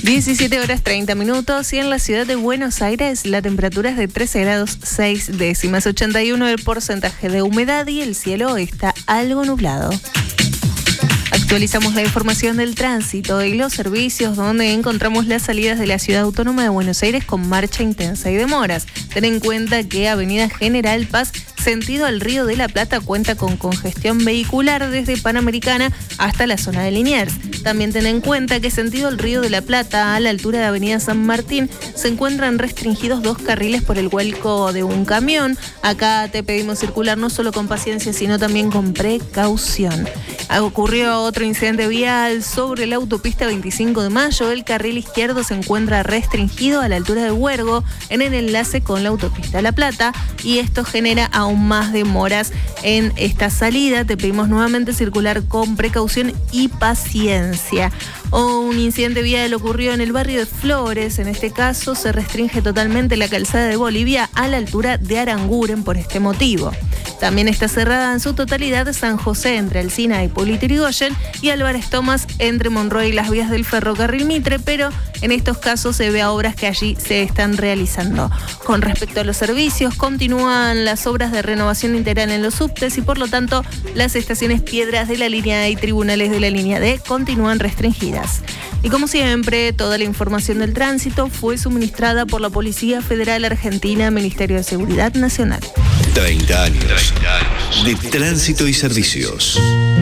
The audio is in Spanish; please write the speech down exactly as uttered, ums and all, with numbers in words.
diecisiete horas treinta minutos y en la ciudad de Buenos Aires la temperatura es de trece grados seis décimas, ochenta y uno el porcentaje de humedad y el cielo está algo nublado. Actualizamos la información del tránsito y los servicios, donde encontramos las salidas de la Ciudad Autónoma de Buenos Aires con marcha intensa y demoras. Ten en cuenta que Avenida General Paz, sentido al Río de la Plata, cuenta con congestión vehicular desde Panamericana hasta la zona de Liniers. También ten en cuenta que sentido al Río de la Plata, a la altura de Avenida San Martín, se encuentran restringidos dos carriles por el vuelco de un camión. Acá te pedimos circular no solo con paciencia, sino también con precaución. Ocurrió otro incidente vial sobre la autopista veinticinco de mayo. El carril izquierdo se encuentra restringido a la altura de Huergo en el enlace con la autopista La Plata y esto genera aún más demoras en esta salida. Te pedimos nuevamente circular con precaución y paciencia. Un incidente vial ocurrió en el barrio de Flores. En este caso se restringe totalmente la calzada de Bolivia a la altura de Aranguren por este motivo. También está cerrada en su totalidad San José entre Alsina y Hipólito Yrigoyen y Álvarez Thomas entre Monroy y las vías del ferrocarril Mitre, pero en estos casos se ve a obras que allí se están realizando. Con respecto a los servicios, continúan las obras de renovación integral en los subtes y por lo tanto las estaciones Piedras de la línea A y Tribunales de la línea D continúan restringidas. Y como siempre, toda la información del tránsito fue suministrada por la Policía Federal Argentina, Ministerio de Seguridad Nacional. treinta años de tránsito y servicios.